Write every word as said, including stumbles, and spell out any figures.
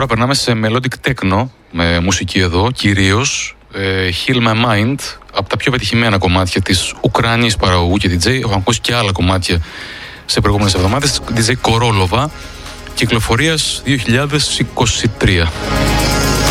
Τώρα περνάμε σε melodic techno με μουσική εδώ, κυρίως ε, Heal My Mind, από τα πιο πετυχημένα κομμάτια της Ουκρανής παραγωγού και ντι τζέι. Έχω ακούσει και άλλα κομμάτια σε προηγούμενες εβδομάδες. ντι τζέι Κορόλοβα, κυκλοφορίας δύο χιλιάδες είκοσι τρία.